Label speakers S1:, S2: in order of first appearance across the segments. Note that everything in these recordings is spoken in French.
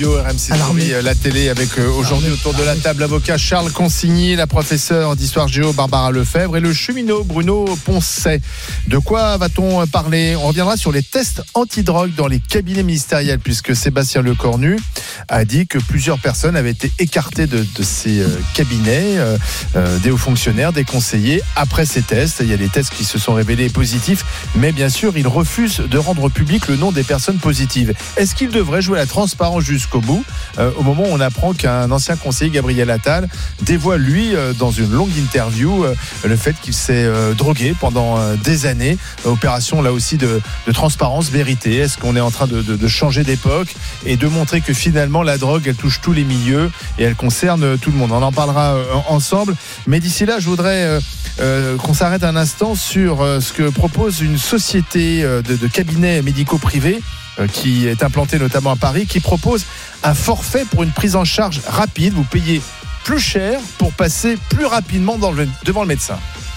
S1: RMC la télé avec aujourd'hui autour de la table l'avocat Charles Consigny, la professeure d'histoire géo Barbara Lefebvre et le cheminot Bruno Poncet. De quoi va-t-on parler ? On reviendra sur les tests antidrogue dans les cabinets ministériels puisque Sébastien Lecornu a dit que plusieurs personnes avaient été écartées de ces cabinets, des hauts fonctionnaires, des conseillers après ces tests. Il y a des tests qui se sont révélés positifs, mais bien sûr il refuse de rendre public le nom des personnes positives. Est-ce qu'il devrait jouer la transparence jusqu'au bout, au moment où on apprend qu'un ancien conseiller, Gabriel Attal, dévoile lui dans une longue interview le fait qu'il s'est drogué pendant des années. Opération là aussi de transparence, vérité. Est-ce qu'on est en train de changer d'époque et de montrer que finalement la drogue elle touche tous les milieux et elle concerne tout le monde? On en parlera ensemble, mais d'ici là je voudrais qu'on s'arrête un instant sur ce que propose une société de cabinets médicaux privés qui est implanté notamment à Paris, qui propose un forfait pour une prise en charge rapide. Vous payez plus cher pour passer plus rapidement devant le médecin.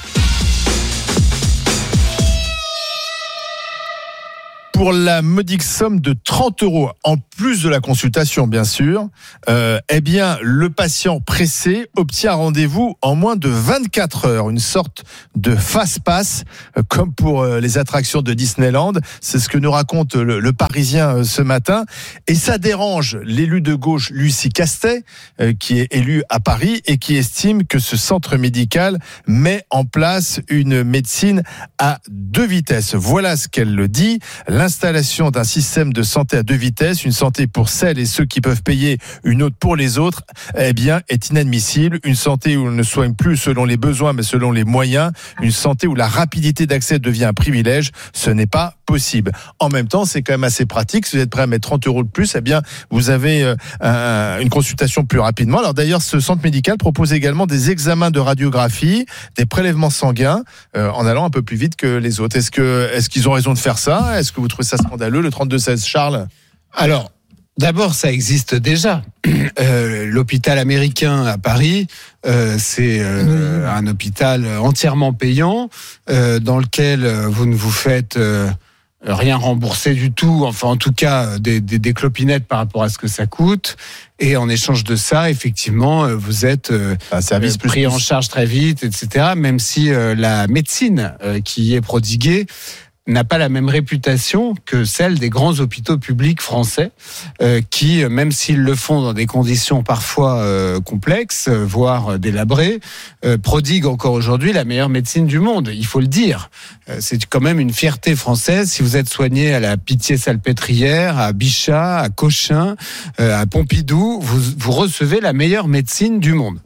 S1: Pour la modique somme de 30 €, en plus de la consultation bien sûr, eh bien le patient pressé obtient un rendez-vous en moins de 24 heures, une sorte de fast-pass comme pour les attractions de Disneyland. C'est ce que nous raconte le Parisien ce matin, et ça dérange l'élu de gauche Lucie Castet, qui est élu à Paris et qui estime que ce centre médical met en place une médecine à deux vitesses. Voilà ce qu'elle le dit. L'installation d'un système de santé à deux vitesses, une santé pour celles et ceux qui peuvent payer, une autre pour les autres, eh bien, est inadmissible. Une santé où on ne soigne plus selon les besoins, mais selon les moyens. Une santé où la rapidité d'accès devient un privilège. Ce n'est pas possible. En même temps, c'est quand même assez pratique. Si vous êtes prêt à mettre 30 € de plus, eh bien, vous avez une consultation plus rapidement. Alors d'ailleurs, ce centre médical propose également des examens de radiographie, des prélèvements sanguins, en allant un peu plus vite que les autres. Est-ce qu'ils ont raison de faire ça ? Est-ce que vous trouvez ça scandaleux, le 32-16, Charles ?
S2: Alors, d'abord, ça existe déjà. L'hôpital américain à Paris, c'est un hôpital entièrement payant, dans lequel vous ne vous faites rien rembourser du tout, enfin en tout cas des clopinettes par rapport à ce que ça coûte, et en échange de ça, effectivement, vous êtes pris en charge très vite, etc. Même si la médecine qui y est prodiguée n'a pas la même réputation que celle des grands hôpitaux publics français, qui, même s'ils le font dans des conditions parfois complexes, voire délabrées, prodiguent encore aujourd'hui la meilleure médecine du monde. Il faut le dire. C'est quand même une fierté française. Si vous êtes soigné à la Pitié-Salpêtrière, à Bichat, à Cochin, à Pompidou, vous recevez la meilleure médecine du monde.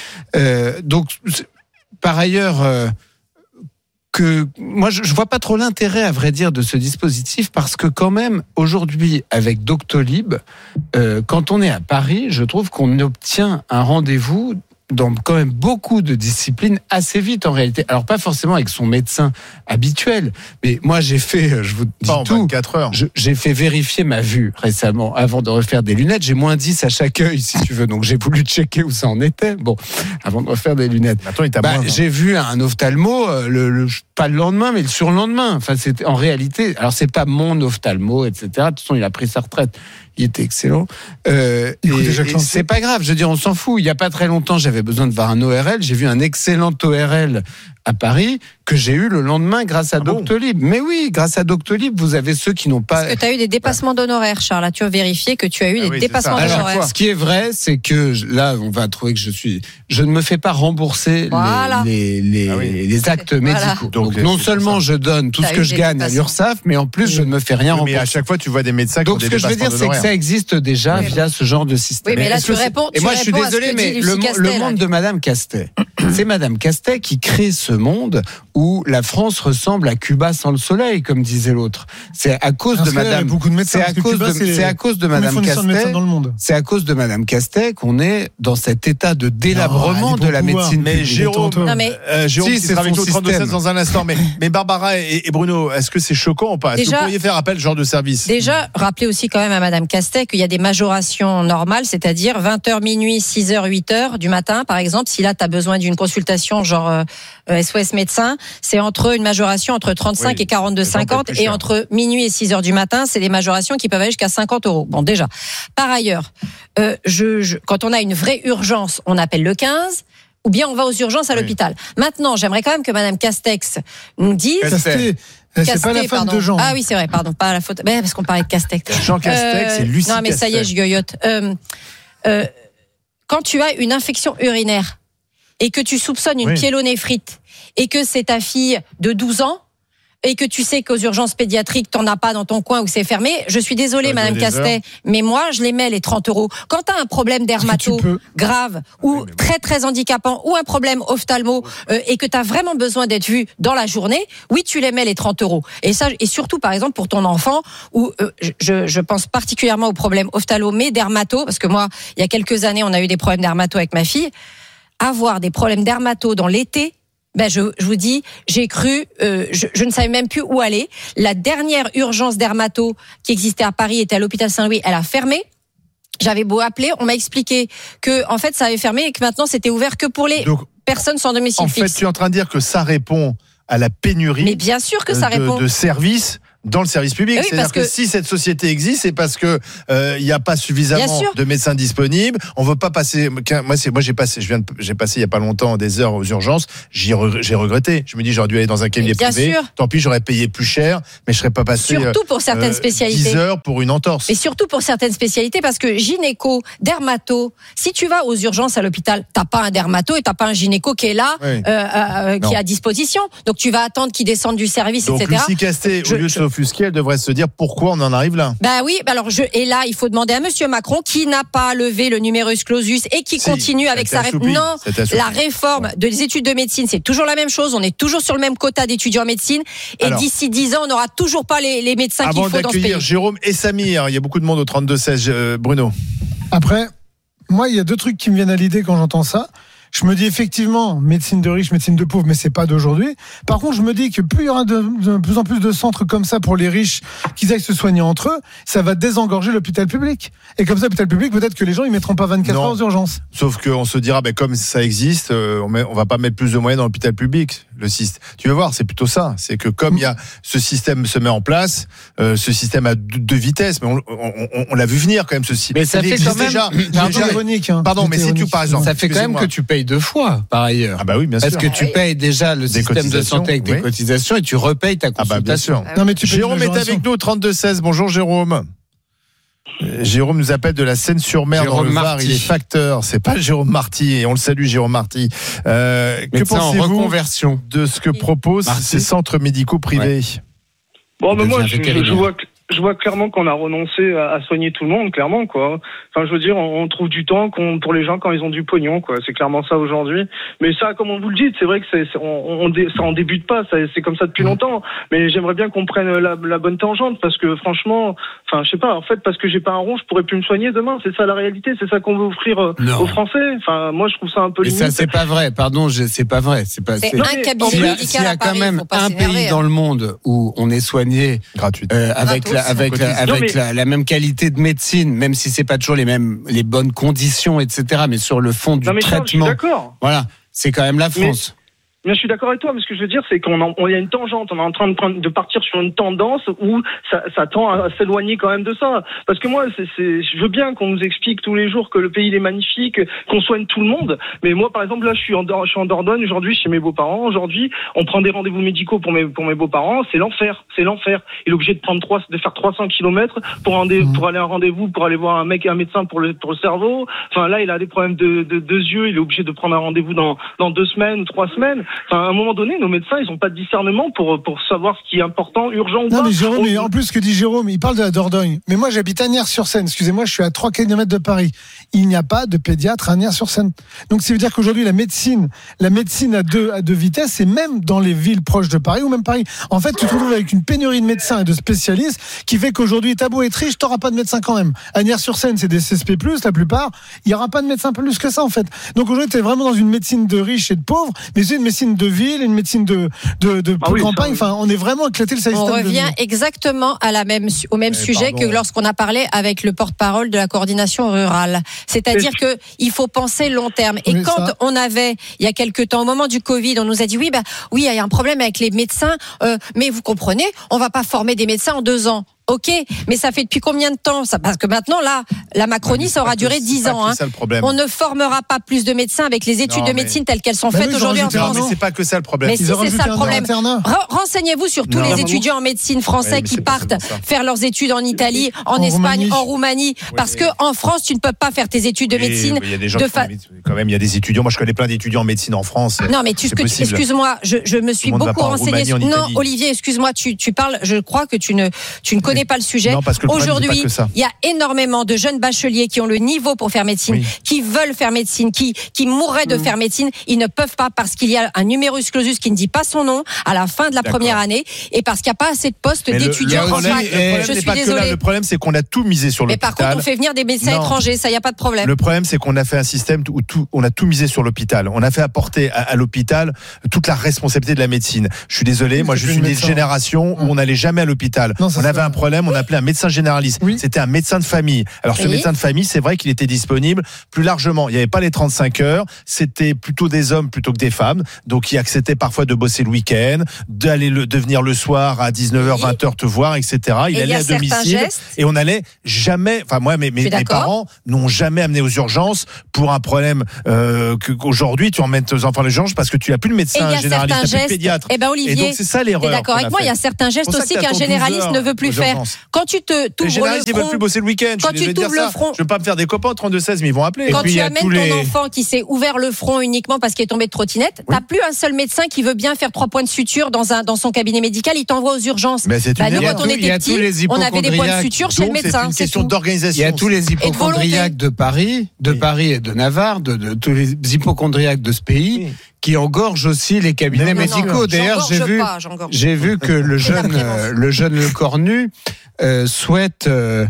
S2: Donc, par ailleurs, que moi je vois pas trop l'intérêt, à vrai dire, de ce dispositif, parce que quand même aujourd'hui avec Doctolib, quand on est à Paris, je trouve qu'on obtient un rendez-vous dans quand même beaucoup de disciplines assez vite en réalité. Alors pas forcément avec son médecin habituel, mais moi j'ai fait, je vous dis tout,
S1: 24 heures.
S2: J'ai fait vérifier ma vue récemment avant de refaire des lunettes. J'ai moins 10 à chaque œil, si tu veux, donc j'ai voulu checker où ça en était. Bon, avant de refaire des lunettes.
S1: Maintenant,
S2: j'ai vu un ophtalmo pas le lendemain, mais le surlendemain. Enfin, c'était en réalité. Alors c'est pas mon ophtalmo, etc. De toute façon, il a pris sa retraite. Il était excellent. Et c'est pas grave. Je veux dire, on s'en fout. Il y a pas très longtemps, j'avais besoin de voir un ORL. J'ai vu un excellent ORL à Paris que j'ai eu le lendemain grâce à Doctolib. Mais oui, grâce à Doctolib, vous avez ceux qui n'ont pas...
S3: Parce que tu as eu des dépassements d'honoraires, Charles. Là, tu as vérifié que tu as eu des dépassements d'honoraires.
S2: Alors, ce qui est vrai, c'est que là, on va trouver que je ne me fais pas rembourser les actes médicaux. Donc non seulement je donne tout ce que je gagne à l'URSSAF, mais en plus, je ne me fais rien rembourser.
S1: Mais à chaque fois, tu vois des médecins qui ont des
S2: dépassements d'honoraires. Donc, ce que je veux dire, c'est que ça existe déjà via ce genre de système.
S3: Oui, mais là, tu réponds.
S2: Et moi, je suis désolé, mais le monde de Madame Castet, c'est Madame Castet qui crée ce monde où la France ressemble à Cuba sans le soleil, comme disait l'autre. C'est à cause de Madame. C'est à cause de Madame Castet. C'est à cause de Madame Castet qu'on est dans cet état de délabrement de la médecine.
S1: Mais Jérôme, Jérôme qui sera avec nous 32-16 dans un instant. Mais Barbara et Bruno, est-ce que c'est choquant ou pas ? Est-ce que vous pourriez faire appel à ce genre de service ?
S3: Déjà, rappelez aussi quand même à Madame Castet qu'il y a des majorations normales, c'est-à-dire 20h minuit, 6h, 8h du matin, par exemple. Si là, tu as besoin d'une consultation genre SOS médecin, c'est une majoration entre 35 et 42,50 et entre minuit et 6 heures du matin, c'est des majorations qui peuvent aller jusqu'à 50 €. Bon, déjà. Par ailleurs, quand on a une vraie urgence, on appelle le 15. Ou bien on va aux urgences à l'hôpital. Maintenant, j'aimerais quand même que Madame Castex nous dise.
S4: C'est pas la femme de Jean.
S3: Ah oui, c'est vrai, pardon, pas la faute. Parce qu'on parlait de Castex.
S1: Jean Castex et Lucie Castex.
S3: Non, mais ça y est, je yoyote. Quand tu as une infection urinaire et que tu soupçonnes une pyélonéphrite et que c'est ta fille de 12 ans, et que tu sais qu'aux urgences pédiatriques, t'en as pas dans ton coin ou que c'est fermé, je suis désolée, Madame Castet, mais moi, je les mets les 30 €. Quand t'as un problème dermato grave ou très très handicapant ou un problème ophtalmo et que t'as vraiment besoin d'être vu dans la journée, oui, tu les mets les 30 €. Et ça, et surtout par exemple pour ton enfant, où je pense particulièrement aux problèmes ophtalmo mais dermato, parce que moi, il y a quelques années, on a eu des problèmes dermato avec ma fille. Avoir des problèmes dermato dans l'été. Je vous dis, j'ai cru, je ne savais même plus où aller. La dernière urgence dermato qui existait à Paris était à l'hôpital Saint-Louis. Elle a fermé. J'avais beau appeler, on m'a expliqué que en fait ça avait fermé et que maintenant c'était ouvert que pour les personnes sans domicile fixe.
S1: En fait, tu es en train de dire que ça répond à la pénurie.
S3: Mais bien sûr que ça répond
S1: de services dans le service public.
S3: Oui,
S1: c'est-à-dire que si cette société existe, c'est parce que il y a pas suffisamment de médecins disponibles. On veut pas passer. Moi, j'ai passé il y a pas longtemps des heures aux urgences. J'ai regretté. Je me dis, j'aurais dû aller dans un cabinet privé. Tant pis, j'aurais payé plus cher, mais je serais pas passé.
S3: Surtout pour certaines spécialités.
S1: 10 heures pour une entorse.
S3: Et surtout pour certaines spécialités, parce que gynéco, dermato. Si tu vas aux urgences à l'hôpital, t'as pas un dermato et t'as pas un gynéco qui est là, qui est à disposition. Donc tu vas attendre qu'il descende du service,
S1: donc,
S3: etc.
S1: Lucie Castet, au lieu de s'offusquer, elle devrait se dire pourquoi on en arrive là.
S3: Oui, alors et là, il faut demander à Monsieur Macron qui n'a pas levé le numerus clausus et qui continue avec sa réforme. Non, la réforme des études de médecine, c'est toujours la même chose. On est toujours sur le même quota d'étudiants en médecine. Et d'ici 10 ans, on n'aura toujours pas les médecins qu'il faut dans ce pays.
S1: Avant d'accueillir Jérôme et Samir, il y a beaucoup de monde au 32-16. Bruno.
S4: Après, moi, il y a deux trucs qui me viennent à l'idée quand j'entends ça. Je me dis effectivement, médecine de riches, médecine de pauvres, mais c'est pas d'aujourd'hui. Par contre, je me dis que plus il y aura de plus en plus de centres comme ça pour les riches, qu'ils aillent se soigner entre eux, ça va désengorger l'hôpital public. Et comme ça, l'hôpital public, peut-être que les gens, ils mettront pas 24 heures aux urgences.
S1: Sauf qu'on se dira, comme ça existe, on va pas mettre plus de moyens dans l'hôpital public. Tu vas voir, c'est plutôt ça. C'est que comme il y a ce système se met en place, ce système a deux vitesses, mais on l'a vu venir quand même, ceci.
S2: Mais ça fait quand même
S1: Pardon, mais si tu, par exemple,
S2: ça fait quand même que tu payes 2 fois, par ailleurs.
S1: Ah bah oui, bien sûr.
S2: Parce que tu payes déjà le système de santé avec des cotisations et tu repayes ta consultation.
S1: Ah bah bien sûr. Non, mais Jérôme est avec nous au 32-16. Bonjour Jérôme. Jérôme nous appelle de la Seine-sur-Mer dans le Var, il est facteur, c'est pas Jérôme Marty, et on le salue Jérôme Marty. Que pensez-vous de ce que proposent ces centres médicaux privés?
S5: Moi je vois clairement qu'on a renoncé à soigner tout le monde, clairement, quoi. Enfin, je veux dire, on trouve du temps pour les gens quand ils ont du pognon, quoi. C'est clairement ça aujourd'hui. Mais ça, comme vous le dites, c'est vrai que ça en débute pas, c'est comme ça depuis longtemps. Mais j'aimerais bien qu'on prenne la bonne tangente, parce que franchement, enfin, je sais pas, en fait, parce que j'ai pas un rond, je pourrais plus me soigner demain. C'est ça la réalité, c'est ça qu'on veut offrir aux Français. Enfin, moi, je trouve ça un peu limite.
S2: Mais ça, c'est pas vrai, pardon, c'est pas vrai. C'est un cabinet médical. S'il y a quand même un pays dans le monde où on est soigné gratuitement, avec la même qualité de médecine, même si c'est pas toujours les bonnes conditions, etc. Mais sur le fond du traitement, voilà, c'est quand même la France.
S5: Mais je suis d'accord avec toi, mais ce que je veux dire, c'est qu'on y a une tangente, on est en train de partir sur une tendance où ça tend à s'éloigner quand même de ça. Parce que moi, je veux bien qu'on nous explique tous les jours que le pays il est magnifique, qu'on soigne tout le monde. Mais moi, par exemple, là, je suis en Dordogne aujourd'hui chez mes beaux-parents. Aujourd'hui, on prend des rendez-vous médicaux pour mes beaux-parents. C'est l'enfer. Il est obligé de faire 300 kilomètres pour aller à un rendez-vous, pour aller voir un médecin pour le cerveau. Enfin, là, il a des problèmes de yeux. Il est obligé de prendre un rendez-vous dans 2 semaines ou 3 semaines. Enfin, à un moment donné, nos médecins, ils n'ont pas de discernement pour savoir ce qui est important, urgent ou pas.
S4: Non, mais Jérôme, en plus, ce que dit Jérôme, il parle de la Dordogne. Mais moi, j'habite à Nières-sur-Seine. Excusez-moi, je suis à 3 km de Paris. Il n'y a pas de pédiatre à Nières-sur-Seine. Donc, ça veut dire qu'aujourd'hui, la médecine à deux vitesses, et même dans les villes proches de Paris ou même Paris. En fait, tu te retrouves avec une pénurie de médecins et de spécialistes qui fait qu'aujourd'hui, t'as beau être riche, t'auras pas de médecin quand même. À Nières-sur-Seine, c'est des CSP+, la plupart. Il y aura pas de médecin plus que ça, en fait. Donc, aujourd'hui, t'es vraiment dans une médecine de riches et de pauvres, mais c'est une médecine de ville, une médecine de campagne. Enfin, on est vraiment éclaté le système.
S3: On revient exactement au même sujet que lorsqu'on a parlé avec le porte-parole de la coordination rurale. C'est-à-dire que il faut penser long terme. Et
S4: Oui,
S3: quand
S4: ça.
S3: on avait, il y a quelque temps, au moment du Covid, on nous a dit oui, il y a un problème avec les médecins, mais vous comprenez, on va pas former des médecins en 2 ans. Ok, mais ça fait depuis combien de temps ça? Parce que maintenant, là, la Macronie, ça aura duré 10 ans.
S1: C'est ça le problème.
S3: On ne formera pas plus de médecins avec les études de médecine telles qu'elles sont
S4: Bah
S3: faites
S4: oui, ils ont
S3: aujourd'hui en
S4: rajouté un
S3: France.
S1: Non, mais c'est pas que ça le problème.
S3: Mais si,
S4: Ils ont
S3: c'est ça
S4: rajouté
S3: le
S4: un
S3: problème.
S4: internat.
S3: Renseignez-vous sur tous
S1: Non,
S3: les
S1: mais
S3: étudiants en médecine français
S1: Ouais, mais
S3: qui
S1: c'est pas
S3: partent
S1: seulement ça.
S3: faire leurs études en Italie, en
S4: En
S3: Espagne,
S4: Roumanie.
S3: en Roumanie. Parce que en France, tu ne peux pas faire tes études de médecine.
S1: Il y a des gens
S3: de
S1: qui font quand même, il y a des étudiants. Moi, je connais plein d'étudiants en médecine en France.
S3: Non, mais
S1: C'est possible.
S3: excuse-moi, je me suis
S1: Tout le monde va
S3: beaucoup
S1: pas en
S3: renseignée.
S1: Roumanie, en
S3: Non,
S1: Italie.
S3: Olivier, excuse-moi, tu parles, je crois que tu ne connais pas le sujet.
S1: Non, parce que le problème, c'est
S3: Aujourd'hui,
S1: pas que ça.
S3: il y a énormément de jeunes bacheliers qui ont le niveau pour faire médecine,
S1: Oui.
S3: qui veulent faire médecine, qui mourraient de faire médecine. Ils ne peuvent pas parce qu'il y a un numerus clausus qui ne dit pas son nom à la fin de la
S1: D'accord.
S3: première année et parce qu'il n'y a pas assez de postes
S1: Mais
S3: d'étudiants
S1: le
S3: en
S1: problème,
S3: fac.
S1: le problème
S3: Je
S1: n'est
S3: suis
S1: pas que là.
S3: désolée.
S1: Le problème, c'est qu'on a tout misé sur
S3: Mais par
S1: l'hôpital.
S3: contre, on fait venir des médecins
S1: Non.
S3: étrangers, ça, il n'y a pas de problème.
S1: Le problème, c'est qu'on a fait un système où on a tout misé sur l'hôpital. On a fait apporter à l'hôpital toute la responsabilité de la médecine. Je suis désolé,
S4: Oui,
S1: moi,
S4: c'est
S1: je
S4: plus
S1: suis
S4: le
S1: une
S4: médecin.
S1: génération où on n'allait jamais à l'hôpital.
S4: Non, ça,
S1: on
S4: c'est
S1: avait
S4: vrai.
S1: un problème, on appelait un médecin généraliste.
S4: Oui.
S1: C'était un médecin de famille. Alors, ce
S3: Oui.
S1: médecin de famille, c'est vrai qu'il était disponible plus largement. Il n'y avait pas les 35 heures. C'était plutôt des hommes plutôt que des femmes. Donc, il acceptait parfois de bosser le week-end, de venir le soir à 19h,
S3: Oui.
S1: 20h te voir, etc. Il
S3: Et il y
S1: allait
S3: a
S1: à
S3: certains
S1: domicile.
S3: gestes.
S1: Et on allait jamais, enfin, moi, mes
S3: d'accord.
S1: parents n'ont jamais amené aux urgences pour un problème qu'aujourd'hui tu emmènes tes enfants aux urgences parce que tu n'as plus de
S3: Et
S1: médecin
S3: il y a
S1: généraliste,
S3: certains
S1: tu n'as plus de
S3: gestes.
S1: pédiatre.
S3: Eh ben
S1: Et
S3: Olivier,
S1: donc c'est ça
S3: t'es
S1: l'erreur.
S3: d'accord avec
S1: qu'on a
S3: moi, il y a
S1: faite.
S3: certains gestes
S1: C'est pour ça
S3: aussi
S1: que
S3: qu'un
S1: t'attends 12
S3: généraliste
S1: heures
S3: ne veut plus
S1: aux
S3: faire.
S1: urgences.
S3: Quand tu
S1: Les
S3: t'ouvres le
S1: généralistes, ils veulent
S3: front,
S1: plus bosser le week-end.
S3: Quand
S1: Je suis
S3: tu
S1: désolé de dire
S3: t'ouvres le
S1: ça.
S3: front-
S1: Je veux pas me faire des copains au 32-16, mais ils vont appeler.
S3: quand
S2: puis, il
S3: tu
S2: y a
S3: amènes
S2: tous
S3: ton
S2: les-
S3: enfant qui s'est ouvert le front uniquement parce qu'il est tombé de trottinette, t'as plus un seul médecin qui veut bien faire 3 points de suture dans son cabinet médical, il t'envoie aux urgences.
S1: Mais c'est une
S3: Nous,
S1: erreur.
S3: quand on
S2: Il y
S3: était
S2: a tous
S3: petits,
S2: les
S3: on avait des points de
S2: hypochondriaques.
S3: suture chez le
S1: Donc, c'est
S3: médecin.
S1: une
S3: C'est
S1: question
S3: tout.
S2: Il
S1: d'organisation.
S2: y a tous les
S3: volonté.
S2: hypochondriaques de Paris, et de Navarre, de tous les hypochondriaques de ce pays,
S1: Oui.
S2: qui engorgent aussi les cabinets
S1: Non, non,
S2: médicaux. D'ailleurs, j'ai vu que le jeune Le Cornu souhaite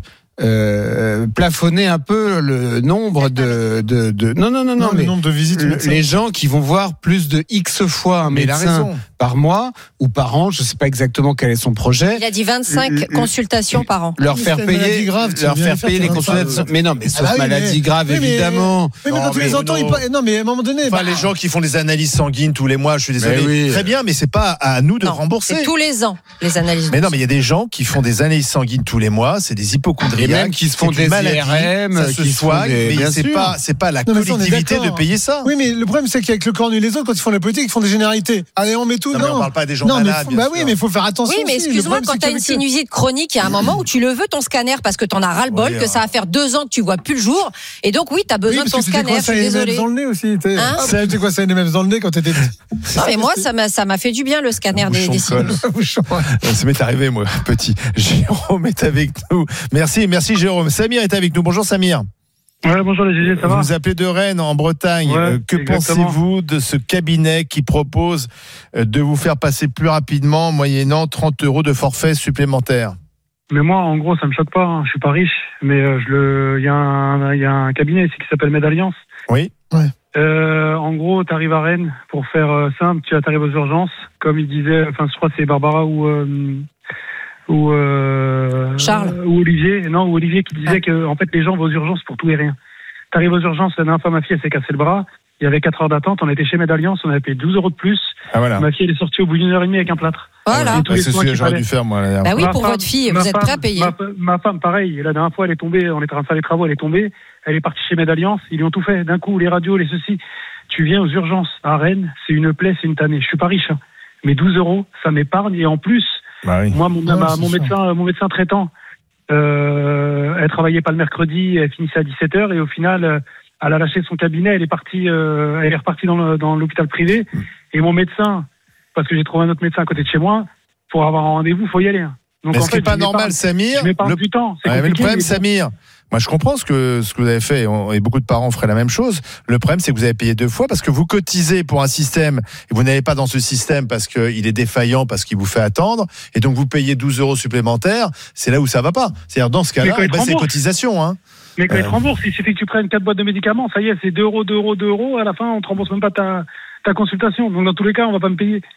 S2: plafonner un peu le nombre de
S4: Non,
S2: mais
S4: le nombre de visites.
S2: les gens qui vont voir plus de X fois un
S1: Mais il a
S2: médecin
S1: raison.
S2: par mois ou par an, je sais pas exactement quel est son projet.
S3: Il a dit 25 consultations par an.
S2: Leur
S4: Oui,
S2: faire
S4: c'est une maladie
S2: payer,
S4: grave, tu
S2: leur
S4: viens
S2: faire
S4: de faire
S2: payer les
S4: ton
S2: consultations. Mais non, mais sauf
S4: bah oui,
S2: maladie
S4: mais-
S2: grave,
S4: oui, mais-
S2: évidemment.
S4: Oui, mais quand
S1: Non,
S4: tu
S1: mais
S4: les entends,
S1: Bruno.
S4: non, mais à un moment donné.
S1: Enfin, les gens qui font des analyses sanguines tous les mois, je suis désolé.
S2: Mais oui.
S1: Très bien, mais c'est pas à nous de
S3: Non,
S1: rembourser.
S3: c'est tous les ans, les analyses.
S1: Mais non, mais il y a des gens qui font des analyses sanguines tous les mois, c'est des hypochondriaques.
S2: Et même qui se font
S1: c'est une
S2: des
S1: maladie,
S2: IRM,
S1: ça se
S2: qui se font
S1: soigne,
S2: des-
S1: mais
S2: bien sûr.
S1: c'est pas la
S4: Non, mais ça, on est
S1: collectivité de
S4: d'accord.
S1: payer ça.
S4: Oui, mais le problème, c'est qu'avec le Cornu et les autres, quand ils font la politique, ils font des généralités. Allez, on met tout.
S1: Non, mais on parle pas des gens
S4: non, mais
S1: malades, bien
S4: bah
S1: sûr.
S4: oui, mais il faut faire attention.
S3: Oui, mais
S4: aussi. Le
S3: excuse-moi,
S4: problème,
S3: quand
S4: c'est
S3: tu as une
S4: qu'avec eux-
S3: sinusite chronique, il y a un moment où tu le veux ton scanner parce que t'en as ras-le-bol,
S1: Oui,
S3: que ça va faire 2 ans que tu vois plus le jour. Et donc, oui, t'as
S4: Oui,
S3: besoin de
S4: parce
S3: ton
S4: que tu
S3: scanner.
S4: quoi,
S3: Je
S4: ça
S3: suis désolée.
S4: dans le nez aussi.
S3: Hein
S4: Ça, tu sais quoi, ça NMF dans le nez quand t'étais petit.
S3: Non, mais moi, ça m'a fait du bien le scanner des
S1: Bouchon de
S3: sinus.
S1: colle. Ça m'est arrivé, moi, petit. Jérôme est avec nous. Merci Jérôme. Samir est avec nous. Bonjour Samir.
S5: Ouais, bonjour les GG, ça va?
S1: Vous appelez de Rennes, en Bretagne.
S5: Ouais,
S1: Que
S5: exactement.
S1: pensez-vous de ce cabinet qui propose de vous faire passer plus rapidement, moyennant 30 € de forfait supplémentaire?
S5: Mais moi, en gros, ça me choque pas. Hein. Je suis pas riche, mais il y a un cabinet ici qui s'appelle Medalliance.
S1: Oui.
S5: En gros, tu arrives à Rennes, pour faire simple, tu arrives aux urgences, comme il disait, enfin, je crois que c'est Barbara ou
S3: Charles.
S5: ou Olivier qui disait que en fait les gens vont aux urgences pour tout et rien. Tu arrives aux urgences, la dernière fois ma fille elle s'est cassé le bras, il y avait 4 heures d'attente, on était chez Medalliance, on avait payé 12 € de plus.
S1: Ah voilà.
S5: Ma fille elle est sortie au bout d'1 heure et demie avec un plâtre.
S3: Voilà.
S5: Et tous les
S1: c'est ce
S5: soins
S1: que
S5: qu'il
S1: j'aurais
S5: fallait.
S1: dû faire, moi. La dernière
S3: Bah oui,
S5: Ma
S3: pour
S5: femme-
S3: votre fille,
S5: ma
S3: vous êtes
S5: femme-
S3: prêt à payer.
S5: Ma femme, pareil. La dernière fois, elle est tombée. On était en train de faire les travaux. Elle est tombée. Elle est partie chez Medalliance. Ils lui ont tout fait. D'un coup, les radios, les ceci. Tu viens aux urgences à Rennes. C'est une plaie, c'est une tannée. Je suis pas riche, hein. Mais 12 €, ça m'épargne. Et en plus,
S1: Bah oui.
S5: moi, mon
S4: c'est
S5: médecin traitant, elle travaillait pas le mercredi. Elle finissait à 17h. Et au final, elle a lâché son cabinet. Elle est repartie dans l'hôpital privé. Et mon médecin, parce que j'ai trouvé un autre médecin à côté de chez moi, pour avoir un rendez-vous, faut y aller. hein. Donc,
S1: Mais
S5: en
S1: ce qui n'est
S5: fait,
S1: pas
S5: je m'épargne-
S1: normal, Samir.
S5: Je m'épargne du temps. C'est
S1: Ouais, mais le
S5: compliqué,
S1: problème,
S5: mais bon.
S1: Samir, moi je comprends ce que vous avez fait, et beaucoup de parents feraient la même chose. Le problème, c'est que vous avez payé 2 fois parce que vous cotisez pour un système et vous n'allez pas dans ce système parce qu'il est défaillant, parce qu'il vous fait attendre, et donc vous payez 12 € supplémentaires. C'est là où ça va pas. C'est-à-dire dans ce
S5: Mais
S1: cas-là,
S5: quand ils te
S1: c'est
S5: remboursent.
S1: cotisation. Hein.
S5: Mais quand ils te remboursent, il suffit que tu prennes 4 boîtes de médicaments, ça y est, c'est 2 €, 2 €, 2 €. À la fin, on te rembourse même pas ta consultation. Donc dans tous les cas, on va pas me payer.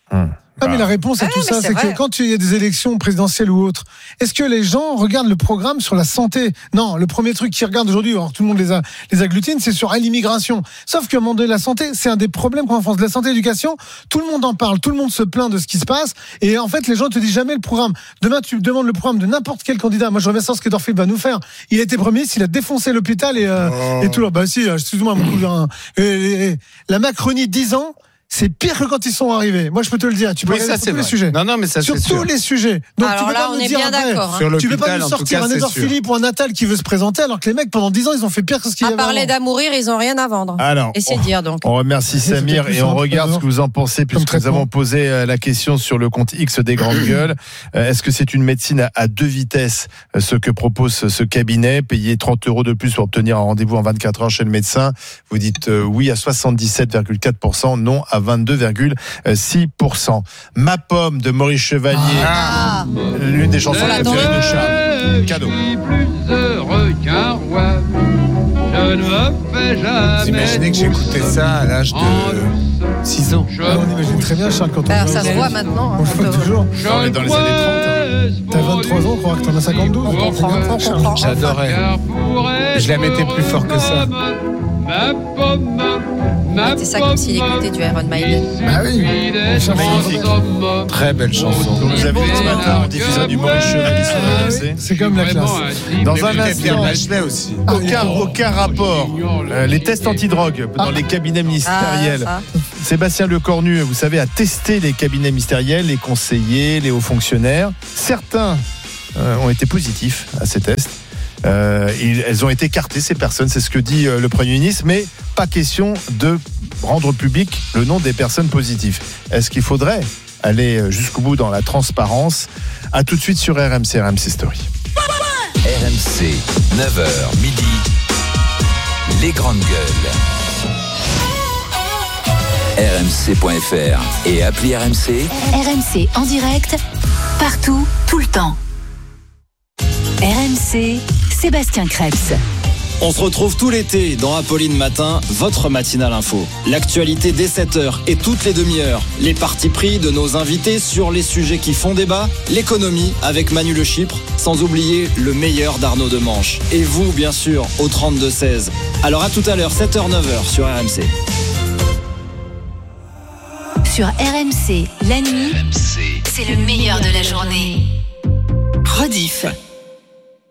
S4: Ah, mais la réponse à tout ça, c'est que quand il y a des élections présidentielles ou autres, est-ce que les gens regardent le programme sur la santé ? Non, le premier truc qu'ils regardent aujourd'hui, alors tout le monde les agglutine, c'est sur l'immigration. Sauf qu'à un moment donné, la santé, c'est un des problèmes qu'on a en France. La santé et l'éducation, tout le monde en parle, tout le monde se plaint de ce qui se passe, et en fait, les gens te disent jamais le programme. Demain, tu demandes le programme de n'importe quel candidat. Moi, je reviens sur ce que Dorfil va nous faire. Il a été Premier ministre, il a défoncé l'hôpital et tout. Bah si, excuse-moi, mon cousin. La Macronie, 10 ans. C'est pire que quand ils sont arrivés. Moi, je peux te le dire. Tu peux regarder sur tous les sujets.
S2: Non, mais ça,
S4: sur tous les sujets. Donc,
S3: alors là, on est bien d'accord.
S4: Tu peux pas nous sortir un Édouard Philippe ou un Attal qui veut se présenter, alors que les mecs, pendant 10 ans, ils ont fait pire que ce qu'il y avait avant.
S3: À parler d'Amourir, ils ont rien à vendre.
S1: Alors,
S3: et c'est dire donc.
S1: On remercie Samir et on regarde ce que vous en pensez, puisque nous avons posé la question sur le compte X des grandes gueules. Est-ce que c'est une médecine à 2 vitesses, ce que propose ce cabinet, payer 30 € de plus pour obtenir un rendez-vous en 24 heures chez le médecin? Vous dites oui à 77,4%, non à 22,6%. Ma pomme de Maurice Chevalier, l'une des chansons préférées de Charles. Cadeau.
S6: Plus heureux qu'un roi, je ne me fais jamais.
S2: Vous imaginez que j'écoutais ça à l'âge de 6 ans.
S4: On imagine très bien, Charles, quand on
S3: alors, ça se voit maintenant.
S4: On le fait toujours.
S1: On est dans les années 30.
S4: T'as 23 ans, on croit que t'en as 52.
S3: On comprend.
S2: J'adorais. Je la mettais plus fort que ça.
S3: C'est ça comme s'il écoutait du Iron Maiden.
S4: Ah oui.
S2: Très belle chanson.
S1: Donc vous avez dit ce matin, on diffusera du Maurice Chevalier sur RMC.
S4: C'est comme la classe.
S1: Dans un instant,
S2: aussi.
S1: Aucun rapport. Les tests antidrogue dans les cabinets ministériels. Sébastien Lecornu, vous savez, a testé les cabinets ministériels, les conseillers, les hauts fonctionnaires. Certains ont été positifs à ces tests. Elles ont été écartées, ces personnes, c'est ce que dit le Premier ministre, mais pas question de rendre public le nom des personnes positives. Est-ce qu'il faudrait aller jusqu'au bout dans la transparence? À tout de suite sur RMC Story.
S7: RMC, 9h midi, les grandes gueules. RMC.fr et appli RMC.
S8: RMC en direct, partout, tout le temps. RMC, Sébastien Krebs.
S9: On se retrouve tout l'été dans Apolline Matin, votre matinale info. L'actualité dès 7h et toutes les demi-heures. Les partis pris de nos invités sur les sujets qui font débat. L'économie avec Manu Le Chypre, sans oublier le meilleur d'Arnaud Demanche. Et vous, bien sûr, au 32-16. Alors à tout à l'heure, 7h-9h sur RMC.
S8: Sur RMC, la nuit, c'est le meilleur de la journée. Rediff.